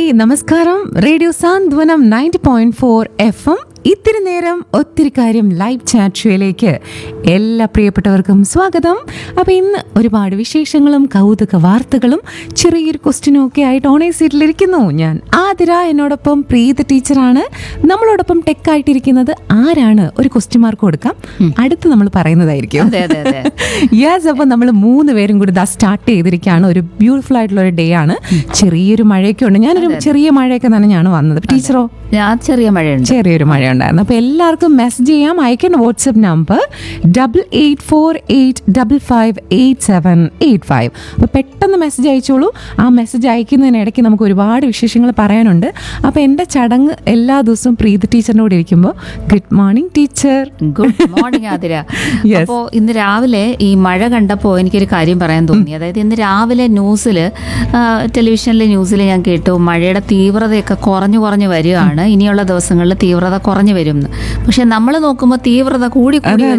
നമസ്കാരം. റേഡിയോ സാന്ത്വനം 90.4 FM. ഇത്തിരി നേരം ഒത്തിരി കാര്യം ലൈവ് ചാറ്റ് ഷോയിലേക്ക് എല്ലാ പ്രിയപ്പെട്ടവർക്കും സ്വാഗതം. അപ്പോൾ ഇന്ന് ഒരുപാട് വിശേഷങ്ങളും കൗതുക വാർത്തകളും ചെറിയൊരു ക്വസ്റ്റ്യനും ഒക്കെ ആയിട്ട് ഓണേ സീറ്റിലിരിക്കുന്നു. ഞാൻ ആതിര, എന്നോടൊപ്പം പ്രീത ടീച്ചറാണ്. നമ്മളോടൊപ്പം ടെക്കായിട്ടിരിക്കുന്നത് ആരാണ്? ഒരു ക്വസ്റ്റ്യൻ മാർക്ക് കൊടുക്കാം, അടുത്ത് നമ്മൾ പറയുന്നതായിരിക്കും. യെസ്, അപ്പോൾ നമ്മൾ 3 പേരും കൂടി സ്റ്റാർട്ട് ചെയ്തിരിക്കുകയാണ്. ഒരു ബ്യൂട്ടിഫുൾ ആയിട്ടുള്ള ഒരു ഡേ ആണ്. ചെറിയൊരു മഴയൊക്കെ ഉണ്ട്. ഞാനൊരു ചെറിയ മഴയൊക്കെ നനഞ്ഞാണ് വന്നത്. ടീച്ചറോ? ചെറിയൊരു മഴ ഉണ്ടായിരുന്നു. അപ്പോൾ എല്ലാവർക്കും മെസ്സേജ് ചെയ്യാം. അയക്കേണ്ട വാട്സ്ആപ്പ് നമ്പർ 8848558785. അപ്പോൾ പെട്ടെന്ന് മെസ്സേജ് അയച്ചോളൂ. ആ മെസ്സേജ് അയക്കുന്നതിനിടയ്ക്ക് നമുക്ക് ഒരുപാട് വിശേഷങ്ങൾ പറയാനുണ്ട്. അപ്പോൾ എൻ്റെ ചടങ്ങ് എല്ലാ ദിവസവും പ്രീത ടീച്ചറിൻ്റെ കൂടെ ഇരിക്കുമ്പോൾ good morning teacher. Good morning Athira. അപ്പോൾ ഇന്ന് രാവിലെ ഈ മഴ കണ്ടപ്പോൾ എനിക്കൊരു കാര്യം പറയാൻ തോന്നി. അതായത് ഇന്ന് രാവിലെ ടെലിവിഷനിലെ ന്യൂസിൽ ഞാൻ കേട്ടു മഴയുടെ തീവ്രതയൊക്കെ കുറഞ്ഞു വരികയാണ്. ഇനിയുള്ള ദിവസങ്ങളിൽ തീവ്രത കുറഞ്ഞു വരും. പക്ഷെ നമ്മൾ നോക്കുമ്പോൾ തീവ്രത കൂടി.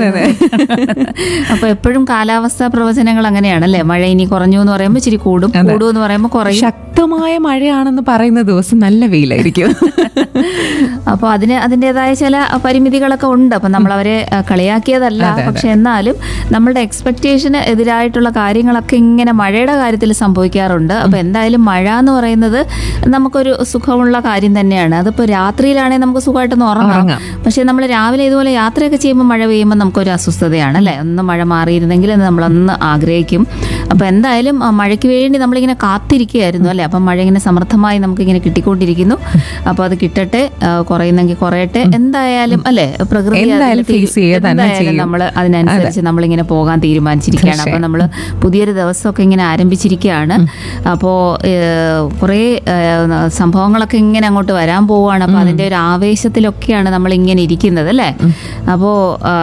അപ്പൊ എപ്പോഴും കാലാവസ്ഥാ പ്രവചനങ്ങൾ അങ്ങനെയാണല്ലേ. മഴ ഇനി കുറഞ്ഞു എന്ന് പറയുമ്പോൾ ഇച്ചിരി കൂടും എന്ന് പറയുമ്പോൾ കുറയും. ശക്തമായ മഴയാണെന്ന് പറയുന്ന ദിവസം നല്ല വെയിലായിരിക്കും. അപ്പോൾ അതിൻ്റെതായ ചില പരിമിതികളൊക്കെ ഉണ്ട്. അപ്പം നമ്മൾ അവരെ കളിയാക്കിയതല്ല. പക്ഷെ എന്നാലും നമ്മളുടെ എക്സ്പെക്ടേഷന് എതിരായിട്ടുള്ള കാര്യങ്ങളൊക്കെ ഇങ്ങനെ മഴയുടെ കാര്യത്തിൽ സംഭവിക്കാറുണ്ട്. അപ്പോൾ എന്തായാലും മഴ എന്ന് പറയുന്നത് നമുക്കൊരു സുഖമുള്ള കാര്യം തന്നെയാണ്. അതിപ്പോൾ രാത്രിയിലാണെങ്കിൽ നമുക്ക് സുഖമായിട്ടൊന്ന് ഉറങ്ങാം. പക്ഷെ നമ്മൾ രാവിലെ ഇതുപോലെ യാത്രയൊക്കെ ചെയ്യുമ്പോൾ മഴ പെയ്യുമ്പോൾ നമുക്കൊരു അസ്വസ്ഥതയാണ് അല്ലേ. ഒന്ന് മഴ മാറിയിരുന്നെങ്കിൽ നമ്മളൊന്ന് ആഗ്രഹിക്കും. അപ്പോൾ എന്തായാലും മഴയ്ക്ക് വേണ്ടി നമ്മളിങ്ങനെ കാത്തിരിക്കുകയായിരുന്നു അല്ലേ. അപ്പം മഴ ഇങ്ങനെ സമൃദ്ധമായി നമുക്കിങ്ങനെ കിട്ടിക്കൊണ്ടിരിക്കുന്നു. അപ്പോൾ അത് കിട്ടട്ടെ, കുറയുന്നെങ്കിൽ കുറയട്ടെ. എന്തായാലും അല്ലേ, പ്രകൃതി നമ്മൾ അതിനനുസരിച്ച് നമ്മളിങ്ങനെ പോകാൻ തീരുമാനിച്ചിരിക്കുകയാണ്. അപ്പോൾ നമ്മൾ പുതിയൊരു ദിവസമൊക്കെ ഇങ്ങനെ ആരംഭിച്ചിരിക്കുകയാണ്. അപ്പോൾ കുറേ സംഭവങ്ങളൊക്കെ ഇങ്ങനെ അങ്ങോട്ട് വരാൻ പോവുകയാണ്. അപ്പോൾ അതിൻ്റെ ഒരു ആവേശത്തിലൊക്കെയാണ് നമ്മളിങ്ങനെ ഇരിക്കുന്നത് അല്ലേ. അപ്പോൾ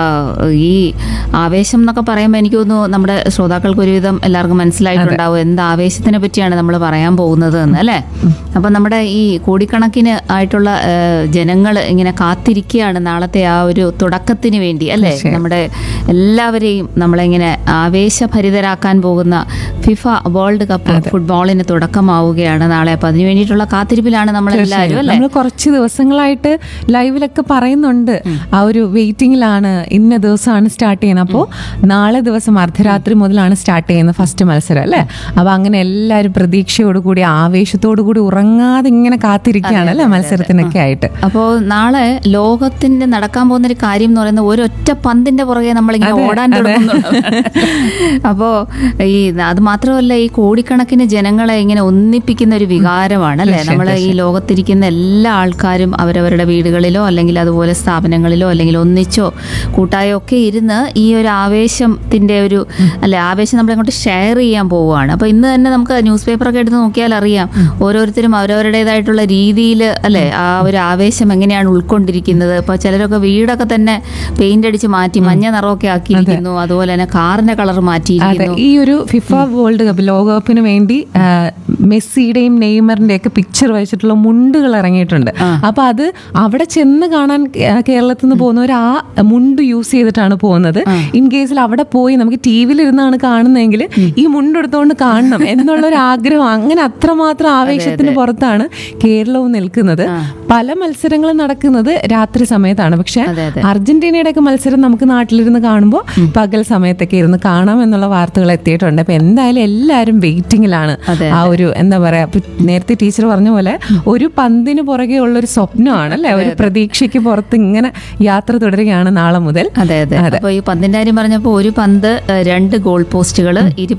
ഈ ആവേശം എന്നൊക്കെ പറയുമ്പോൾ എനിക്ക് തോന്നുന്നു നമ്മുടെ ശ്രോതാക്കൾക്ക് ഒരുവിധം എല്ലാവർക്കും മനസ്സിലായിട്ടുണ്ടാവും എന്ത് ആവേശത്തിനെ പറ്റിയാണ് നമ്മൾ പറയാൻ പോകുന്നത് എന്ന് അല്ലേ. അപ്പം നമ്മുടെ ഈ കോടിക്കണക്കിന് ആയിട്ടുള്ള ജനങ്ങൾ ഇങ്ങനെ കാത്തിരിക്കുകയാണ് നാളത്തെ ആ ഒരു തുടക്കത്തിന് വേണ്ടി അല്ലേ. നമ്മുടെ എല്ലാവരെയും നമ്മളിങ്ങനെ ആവേശഭരിതരാക്കാൻ പോകുന്ന ഫിഫ വേൾഡ് കപ്പ് ഫുട്ബോളിന് തുടക്കമാവുകയാണ് നാളെ. അപ്പം അതിന് വേണ്ടിയിട്ടുള്ള കാത്തിരിപ്പിലാണ് നമ്മളെല്ലാവരും അല്ലേ. നമ്മൾ കുറച്ച് ദിവസങ്ങളായിട്ട് ലൈവിലൊക്കെ പറയുന്നുണ്ട്, ആ ഒരു വെയിറ്റിംഗിലാണ്. ഇന്ന ദിവസമാണ് സ്റ്റാർട്ട് ചെയ്യുന്നത്. അപ്പോൾ നാളെ ദിവസം അർദ്ധരാത്രി മുതലാണ് സ്റ്റാർട്ട് ചെയ്യുന്നത് ഫസ്റ്റ് മത്സരം അല്ലേ. അപ്പോൾ അങ്ങനെ എല്ലാവരും പ്രതീക്ഷയോടുകൂടി ആവേശത്തോടുകൂടി ഉറങ്ങാതെ ഇങ്ങനെ കാത്തിരിക്കുകയാണ് അല്ലേ മത്സരത്തിനൊക്കെ ആയിട്ട്. അപ്പോൾ നാളെ ലോകത്തിന്റെ നടക്കാൻ പോകുന്ന ഒരു കാര്യം എന്ന് പറയുന്നത് ഒരൊറ്റ പന്തിന്റെ പുറകെ നമ്മളിങ്ങനെ ഓടാൻ തുടങ്ങുന്നുണ്ട്. അപ്പോൾ അത് മാത്രമല്ല, ഈ കോടിക്കണക്കിന് ജനങ്ങളെ ഇങ്ങനെ ഒന്നിപ്പിക്കുന്ന ഒരു വികാരമാണ് അല്ലേ. നമ്മൾ ഈ ലോകത്തിരിക്കുന്ന എല്ലാ ആൾക്കാരും അവരവരുടെ വീടുകളിലോ അല്ലെങ്കിൽ അതുപോലെ സ്ഥാപനങ്ങളിലോ അല്ലെങ്കിൽ ഒന്നിച്ചോ കൂട്ടായോ ഒക്കെ ഇരുന്ന് ഈ ഒരു ആവേശത്തിന്റെ ഒരു ആവേശം നമ്മളങ്ങോട്ട് ഷെയർ ചെയ്യാൻ പോവുകയാണ്. അപ്പോൾ ഇന്ന് തന്നെ നമുക്ക് ന്യൂസ് പേപ്പറൊക്കെ എടുത്ത് നോക്കിയാൽ അറിയാം, ഓരോരുത്തരും അവരവരുടേതായിട്ടുള്ള രീതിയിൽ അല്ലേ ആ ഒരു ആവേശം എങ്ങനെയാണ് ഉൾക്കൊണ്ടിരിക്കുന്നത്. ഇപ്പോൾ ചിലരൊക്കെ വീടൊക്കെ തന്നെ പെയിന്റ് അടിച്ച് മാറ്റി മഞ്ഞ നിറമൊക്കെ ആക്കിയിരിക്കുന്നു. അതുപോലെ തന്നെ കാറിന്റെ കളർ മാറ്റിയിരിക്കുന്നു. ഈ ഒരു ഫിഫ വേൾഡ് കപ്പ് ലോകകപ്പിന് വേണ്ടി മെസ്സിയുടെയും നെയ്മറിന്റെയും ഒക്കെ പിക്ചർ വെച്ചിട്ടുള്ള മുണ്ടുകൾ ഇറങ്ങിയിട്ടുണ്ട്. അപ്പൊ അത് അവിടെ ചെന്ന് കാണാൻ കേരളത്തിൽ നിന്ന് പോകുന്നവർ ആ മുണ്ട് യൂസ് ചെയ്തിട്ടാണ് പോകുന്നത്. ഇൻ കേസിൽ അവിടെ പോയി നമുക്ക് ടി വിയിലിരുന്നാണ് കാണുന്നതെങ്കിൽ ഈ മുണ്ടെടുത്തോണ്ട് കാണണം എന്നുള്ളൊരു ആഗ്രഹം. അങ്ങനെ അത്രമാത്രം ആവേശത്തിന് പുറത്താണ് കേരളവും നിൽക്കുന്നത്. പല മത്സരങ്ങളും നടക്കുന്നത് രാത്രി സമയത്താണ്. പക്ഷെ അർജന്റീനയുടെ ഒക്കെ മത്സരം നമുക്ക് നാട്ടിലിരുന്ന് കാണുമ്പോൾ പകൽ സമയത്തൊക്കെ ഇരുന്ന് കാണാം എന്നുള്ള വാർത്തകൾ എത്തിയിട്ടുണ്ട്. അപ്പൊ എന്തായാലും എല്ലാവരും വെയിറ്റിംഗിലാണ്. ആ ഒരു എന്താ പറയാ, നേരത്തെ ടീച്ചർ പറഞ്ഞ പോലെ ഒരു പന്തിന് പുറകെ ഉള്ളൊരു സ്വപ്നമാണ് അല്ലെ. ഒരു പ്രതീക്ഷയ്ക്ക് പുറത്ത് ഇങ്ങനെ യാത്ര തുടരുകയാണ് നാളെ മുതൽ. അതെ. അപ്പോൾ ഈ പന്തിന്റെ കാര്യം പറഞ്ഞപ്പോൾ ഒരു പന്ത് 2 ഗോൾ പോസ്റ്റുകൾ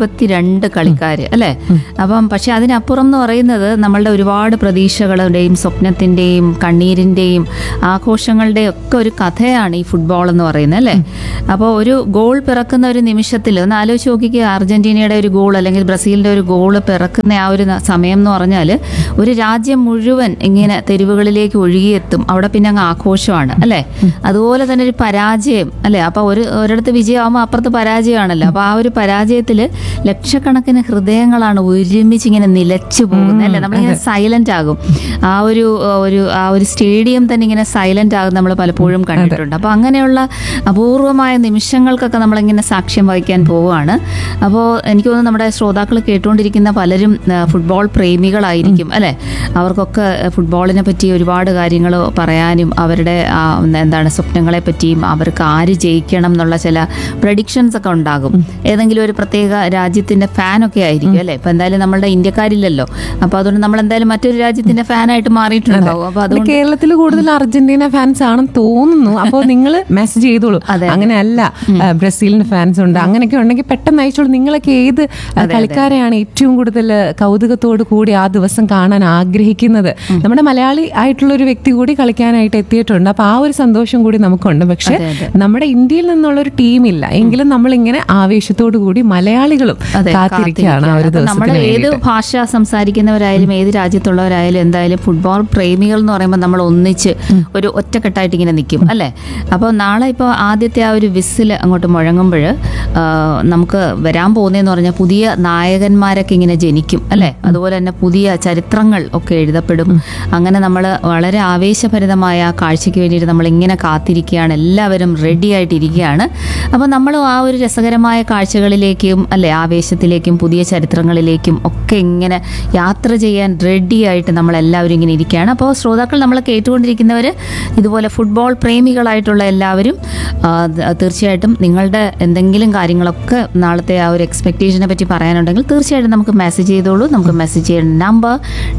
22 കളിക്കാര് അല്ലേ. അപ്പം പക്ഷെ അതിനപ്പുറം എന്ന് പറയുന്നത് നമ്മളുടെ ഒരുപാട് പ്രതീക്ഷകളുടെയും സ്വപ്നത്തിന്റെയും കണ്ണീരിന്റെയും ആഘോഷങ്ങളുടെയും ഒക്കെ ഒരു കഥയാണ് ഈ ഫുട്ബോൾ എന്ന് പറയുന്നത് അല്ലേ. അപ്പോൾ ഒരു ഗോൾ പിറക്കുന്ന ഒരു നിമിഷത്തിൽ ഒന്ന് ആലോചിച്ച് നോക്കിക്കുക. അർജന്റീനയുടെ ഒരു ഗോൾ അല്ലെങ്കിൽ ബ്രസീലിന്റെ ഒരു ഗോള് പിറക്കുന്ന ആ ഒരു സമയം എന്ന് പറഞ്ഞാൽ ഒരു രാജ്യം മുഴുവൻ ഇങ്ങനെ തെരുവുകളിലേക്ക് ഒഴുകിയെത്തും. അവിടെ പിന്നെ അങ്ങ് ആഘോഷമാണ് അല്ലേ. അതുപോലെ തന്നെ ഒരു പരാജയം അല്ലേ. അപ്പോൾ ഒരിടത്ത് വിജയമാകുമ്പോൾ അപ്പുറത്ത് പരാജയമാണല്ലോ. അപ്പോൾ ആ ഒരു പരാജയത്തിൽ ലക്ഷക്കണക്കിന് ഹൃദയങ്ങളാണ് ഒരുമിച്ച് ഇങ്ങനെ നിലച്ചു പോകുന്നത് അല്ലേ. നമ്മളിങ്ങനെ സൈലന്റ് ആകും. ആ ഒരു ആ ഒരു സ്റ്റേഡിയം തന്നെ ഇങ്ങനെ സൈലന്റ് ആകുന്ന നമ്മൾ പലപ്പോഴും കണ്ടിട്ടുണ്ട്. അപ്പോൾ അങ്ങനെയുള്ള അപൂർവമായ നിമിഷങ്ങൾക്കൊക്കെ നമ്മളിങ്ങനെ സാക്ഷ്യം വഹിക്കാൻ പോവുകയാണ്. അപ്പോൾ എനിക്ക് തോന്നുന്നു നമ്മുടെ ശ്രോതാക്കൾ കേട്ടുകൊണ്ടിരിക്കുന്ന പലരും ഫുട്ബോൾ പ്രേമികളായിരിക്കും അല്ലേ. അവർക്കൊക്കെ ഫുട്ബോളിനെ പറ്റി ഒരുപാട് കാര്യങ്ങൾ പറയാനും അവരുടെ എന്താണ് സ്വപ്നങ്ങളെ പറ്റിയും അവർക്ക് ആര് ജയിക്കണം എന്നുള്ള ചില പ്രഡിക്ഷൻസ് ഒക്കെ ഉണ്ടാകും. ഏതെങ്കിലും ഒരു പ്രത്യേക രാജ്യത്തിന്റെ ഫാനൊക്കെ ആയിരിക്കും അല്ലേ. ഇപ്പൊ എന്തായാലും നമ്മളുടെ ഇന്ത്യക്കാരില്ലല്ലോ, അപ്പൊ അതുകൊണ്ട് നമ്മൾ എന്തായാലും മറ്റൊരു രാജ്യത്തിന്റെ ഫാനായിട്ട് മാറിയിട്ടുണ്ടാവും. അപ്പൊ അതുകൊണ്ട് കേരളത്തിൽ കൂടുതൽ അർജന്റീന ഫാൻസ് ആണെന്ന് തോന്നുന്നു. അപ്പോൾ നിങ്ങൾ മെസ്സേജ് ചെയ്തോളൂ. അങ്ങനെയല്ല, ബ്രസീലിന്റെ ഫാൻസ് ഉണ്ട്, അങ്ങനെയൊക്കെ ഉണ്ടെങ്കിൽ പെട്ടെന്ന് അയച്ചോളൂ. നിങ്ങളൊക്കെ ഏത് കളിക്കാരെയാണ് ഏറ്റവും കൂടുതൽ കൗതുകത്തോടു കൂടി ആ ദിവസം കാണാൻ ആഗ്രഹിക്കുന്നത്? നമ്മുടെ മലയാളി ആയിട്ടുള്ള ഒരു വ്യക്തി കൂടി കളിക്കാനായിട്ട് എത്തിയിട്ടുണ്ട്. അപ്പൊ ആ ഒരു സന്തോഷം കൂടി നമുക്കുണ്ട്. പക്ഷെ നമ്മുടെ ഇന്ത്യയിൽ നിന്നുള്ള ഒരു ടീമില്ല എങ്കിലും നമ്മളിങ്ങനെ ആവേശത്തോടു കൂടി മലയാളികളും കാത്തിരിക്കുകയാണ് ആ ഒരു ദിവസം. നമ്മൾ ഏത് ഭാഷ സംസാരിക്കുന്നവരായാലും ഏത് രാജ്യത്തുള്ളവരായാലും എന്തായാലും ഫുട്ബോൾ പ്രേമികൾ എന്ന് പറയുമ്പോൾ നമ്മൾ ഒന്നിച്ച് ഒരു ഒറ്റക്കെട്ടായിട്ട് ഇങ്ങനെ നിൽക്കും അല്ലേ. അപ്പോൾ നാളെ ഇപ്പോൾ ആദ്യത്തെ ആ ഒരു വിസിൽ അങ്ങോട്ട് മുഴങ്ങുമ്പോൾ നമുക്ക് വരാൻ പോകുന്നതെന്ന് പറഞ്ഞാൽ പുതിയ നായകന്മാരൊക്കെ ഇങ്ങനെ ജനിക്കും അല്ലേ. അതുപോലെ തന്നെ പുതിയ ചരിത്രങ്ങൾ ഒക്കെ എഴുതപ്പെടും. അങ്ങനെ നമ്മൾ വളരെ ആവേശഭരിതമായ കാഴ്ചയ്ക്ക് വേണ്ടിയിട്ട് നമ്മളിങ്ങനെ കാത്തിരിക്കുകയാണ്. എല്ലാവരും റെഡി ആയിട്ടിരിക്കുകയാണ്. അപ്പോൾ നമ്മൾ ആ ഒരു രസകരമായ കാഴ്ചകളിലേക്കും അല്ലേ, ആവേശത്തിലേക്കും പുതിയ ചരിത്രങ്ങളിലേക്കും ഒക്കെ ഇങ്ങനെ യാത്ര ചെയ്യാൻ റെഡി ആയിട്ട് നമ്മളെല്ലാവരും ഇങ്ങനെ ഇരിക്കുകയാണ്. അപ്പോൾ ശ്രോതാക്കൾ നമ്മൾ കേട്ടുകൊണ്ടിരിക്കുന്നവർ ഇതുപോലെ ഫുട്ബോൾ പ്രേമികളായിട്ടുള്ള എല്ലാവരും തീർച്ചയായിട്ടും നിങ്ങളുടെ എന്തെങ്കിലും കാര്യങ്ങളൊക്കെ നാളത്തെ ആ ഒരു എക്സ്പെക്റ്റേഷനെ പറ്റി പറയാനുണ്ടെങ്കിൽ തീർച്ചയായിട്ടും നമുക്ക് മെസ്സേജ് ചെയ്തോളൂ. നമുക്ക് മെസ്സേജ് ചെയ്യേണ്ട നമ്പർ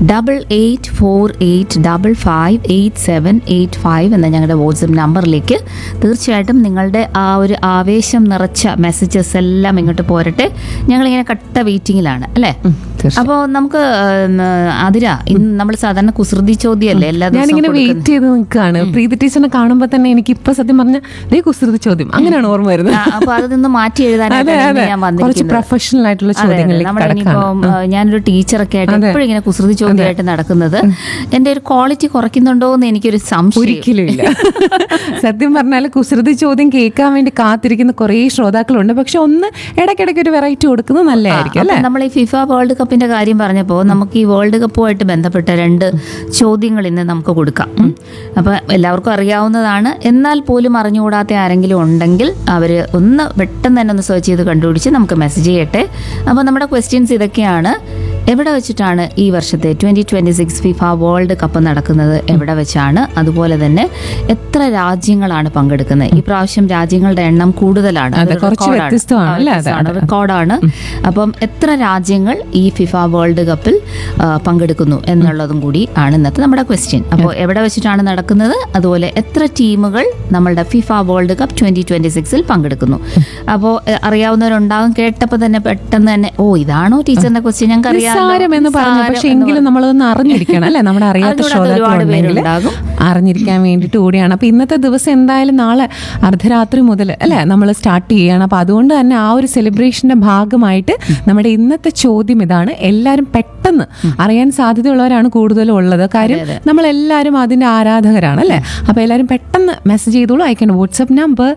8848558785 എന്ന ഞങ്ങളുടെ വാട്സപ്പ് നമ്പറിലേക്ക് തീർച്ചയായിട്ടും നിങ്ങളുടെ ആ ഒരു ആവേശം നിറച്ച മെസ്സേജസ് എല്ലാം ഇങ്ങോട്ട് പോരട്ടെ. ഞങ്ങളിങ്ങനെ കട്ട വെയിറ്റിങ്ങിലാണ് അല്ലേ. അപ്പോൾ നമുക്ക് അതിര ഇന്ന് നമ്മൾ സാധാരണ കുസൃതി ചോദ്യമല്ലേ എല്ലാ ദിവസവും ഞാനിങ്ങനെ വെയിറ്റ് ചെയ്ത് നിൽക്കുകയാണ്. പ്രീതി ടീച്ചറിനെ കാണുമ്പോൾ തന്നെ എനിക്ക് ഇപ്പൊ സത്യം പറഞ്ഞ കുസൃതി ചോദ്യം അങ്ങനെയാണ് ഓർമ്മ വരുന്നത്. അപ്പൊ അത് നിന്ന് മാറ്റി എഴുതാനായിട്ട് ഞാൻ വന്നിരിക്കുന്നത്. പ്രൊഫഷണൽ ആയിട്ടുള്ള ചോദ്യങ്ങളിലേക്ക് ഞാനൊരു ടീച്ചറൊക്കെ ആയിട്ട് എപ്പോഴും ഇങ്ങനെ കുസൃതി ചോദ്യമായിട്ട് നടക്കുന്നത് എന്റെ ഒരു ക്വാളിറ്റി കുറയ്ക്കുന്നുണ്ടോ എന്ന് എനിക്കൊരു സംശയം. ഒരിക്കലും ഇല്ല. സത്യം പറഞ്ഞാൽ കുസൃതി ചോദ്യം കേൾക്കാൻ വേണ്ടി കാത്തിരിക്കുന്ന കുറേ ശ്രോതാക്കളുണ്ട്. പക്ഷെ ഒന്ന് ഇടയ്ക്കിടയ്ക്ക് ഒരു വെറൈറ്റി കൊടുക്കുന്നത് നല്ലതായിരിക്കും അല്ലേ. നമ്മൾ ഈ ഫിഫ വേൾഡ് കപ്പിന്റെ കാര്യം പറഞ്ഞപ്പോൾ നമുക്ക് ഈ വേൾഡ് കപ്പുമായിട്ട് ബന്ധപ്പെട്ട 2 ചോദ്യങ്ങൾ ഇന്ന് നമുക്ക് കൊടുക്കാം. അപ്പൊ എല്ലാവർക്കും അറിയാവുന്നതാണ്, എന്നാൽ പോലും അറിഞ്ഞുകൂടാത്ത ആരെങ്കിലും ഉണ്ടെങ്കിൽ അവർ ഒന്ന് പെട്ടെന്ന് തന്നെ ഒന്ന് സെർച്ച് ചെയ്ത് കണ്ടുപിടിച്ച് നമുക്ക് മെസ്സേജ് ചെയ്യട്ടെ. അപ്പോൾ നമ്മുടെ ക്വസ്റ്റ്യൻസ് ഇതൊക്കെയാണ്. എവിടെ വെച്ചിട്ടാണ് ഈ വർഷത്തെ 2026 ഫിഫ വേൾഡ് കപ്പ് നടക്കുന്നത്? എവിടെ വെച്ചാണ്? അതുപോലെ തന്നെ എത്ര രാജ്യങ്ങളാണ് പങ്കെടുക്കുന്നത്? ഈ പ്രാവശ്യം രാജ്യങ്ങളുടെ എണ്ണം കൂടുതലാണ്, റെക്കോർഡാണ്. അപ്പം എത്ര രാജ്യങ്ങൾ ഈ ഫിഫ വേൾഡ് കപ്പിൽ പങ്കെടുക്കുന്നു എന്നുള്ളതും കൂടി ആണ് ഇന്നത്തെ നമ്മുടെ ക്വസ്റ്റ്യൻ. അപ്പോൾ എവിടെ വെച്ചിട്ടാണ് നടക്കുന്നത്, അതുപോലെ എത്ര ടീമുകൾ നമ്മളുടെ ഫിഫ വേൾഡ് കപ്പ് 2026 പങ്കെടുക്കുന്നു? അപ്പോൾ അറിയാവുന്നവരുണ്ടാകും. കേട്ടപ്പോൾ തന്നെ പെട്ടെന്ന് തന്നെ ഇതാണോ ടീച്ചറിന്റെ ക്വസ്റ്റ്യൻ, ഞങ്ങൾക്ക് അറിയാം എന്ന് പറഞ്ഞു. പക്ഷെ എങ്കിലും നമ്മളൊന്ന് അറിഞ്ഞിരിക്കണം അല്ലെ. നമ്മുടെ അറിയാത്ത ശ്രോതാക്കളുണ്ടെങ്കിൽ അറിഞ്ഞിരിക്കാൻ വേണ്ടിയിട്ട് കൂടിയാണ്. അപ്പൊ ഇന്നത്തെ ദിവസം എന്തായാലും നാളെ അർദ്ധരാത്രി മുതൽ അല്ലെ നമ്മൾ സ്റ്റാർട്ട് ചെയ്യുകയാണ്. അപ്പൊ അതുകൊണ്ട് തന്നെ ആ ഒരു സെലിബ്രേഷന്റെ ഭാഗമായിട്ട് നമ്മുടെ ഇന്നത്തെ ചോദ്യം ഇതാണ്. എല്ലാവരും പെട്ടെന്ന് അറിയാൻ സാധ്യതയുള്ളവരാണ് കൂടുതലും ഉള്ളത്. കാര്യം നമ്മളെല്ലാവരും അതിന്റെ ആരാധകരാണ് അല്ലെ. അപ്പൊ എല്ലാവരും പെട്ടെന്ന് മെസ്സേജ് ചെയ്തോളൂ. അയക്കേണ്ട വാട്സ്ആപ്പ് നമ്പർ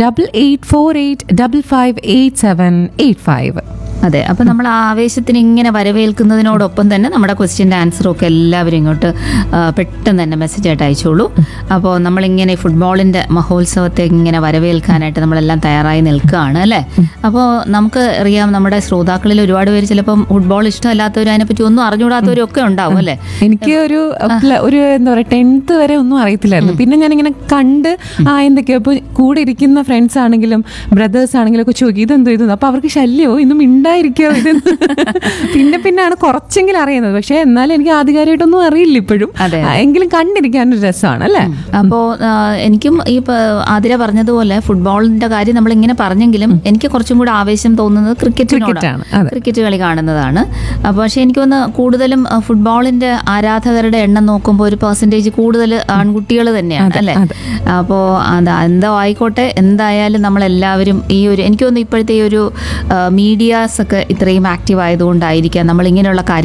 8848558785. അതെ. അപ്പം നമ്മൾ ആ ആവേശത്തിന് ഇങ്ങനെ വരവേൽക്കുന്നതിനോടൊപ്പം തന്നെ നമ്മുടെ ക്വസ്റ്റ്യൻ്റെ ആൻസറും ഒക്കെ എല്ലാവരും ഇങ്ങോട്ട് പെട്ടെന്ന് തന്നെ മെസ്സേജായിട്ട് അയച്ചോളൂ. അപ്പോൾ നമ്മളിങ്ങനെ ഫുട്ബോളിൻ്റെ മഹോത്സവത്തെ ഇങ്ങനെ വരവേൽക്കാനായിട്ട് നമ്മളെല്ലാം തയ്യാറായി നിൽക്കുകയാണ് അല്ലേ. അപ്പോൾ നമുക്ക് അറിയാം, നമ്മുടെ ശ്രോതാക്കളിൽ ഒരുപാട് പേര് ചിലപ്പം ഫുട്ബോൾ ഇഷ്ടമല്ലാത്തവരും അതിനെപ്പറ്റി ഒന്നും അറിഞ്ഞുകൂടാത്തവരും ഒക്കെ ഉണ്ടാവും അല്ലേ. എനിക്ക് ഒരു എന്താ പറയുക 10th വരെ ഒന്നും അറിയത്തില്ലായിരുന്നു. പിന്നെ ഞാനിങ്ങനെ കണ്ട് എന്തൊക്കെയോ ഇപ്പോൾ കൂടെ ഇരിക്കുന്ന ഫ്രണ്ട്സ് ആണെങ്കിലും ബ്രദേഴ്സ് ആണെങ്കിലും ഒക്കെ ചോദിക്കും ഇതെന്തോ അപ്പോൾ അവർക്ക് ശല്യമോ ഇന്നും ഉണ്ടായിരിക്കോ ഇത്. പിന്നെയാണ് കുറച്ചെങ്കിലും അറിയുന്നത്. പക്ഷെ എന്നാലും എനിക്ക് ആധികാരികമായിട്ടൊന്നും അറിയില്ല ഇപ്പോഴും. എങ്കിലും കണ്ടിരിക്കാനൊരു രസമാണ് അല്ലേ. അപ്പോൾ എനിക്കും ഈ ആതിര പറഞ്ഞതുപോലെ ഫുട്ബോളിന്റെ കാര്യം നമ്മളിങ്ങനെ പറഞ്ഞെങ്കിലും എനിക്ക് കുറച്ചും കൂടെ ആവേശം തോന്നുന്നത് ക്രിക്കറ്റിനോടാണ്. ക്രിക്കറ്റ് കളി കാണുന്നതാണ്. അപ്പോൾ പക്ഷെ എനിക്കൊന്ന് കൂടുതലും ഫുട്ബോളിന്റെ ആരാധകരുടെ എണ്ണം നോക്കുമ്പോൾ ഒരു പെർസെൻറ്റേജ് കൂടുതൽ ആൺകുട്ടികൾ തന്നെയാണ് അല്ലേ. അപ്പോൾ എന്തോ ആയിക്കോട്ടെ, എന്തായാലും നമ്മളെല്ലാവരും ഈ ഒരു എനിക്ക് തോന്നുന്നു ഇപ്പോഴത്തെ ഈ ഒരു മീഡിയാസ് ഒക്കെ ഇത്രയും ആക്റ്റീവ് ആയതുകൊണ്ടായിരിക്കാം നമ്മൾ ഇങ്ങനെയുള്ള കാര്യങ്ങൾ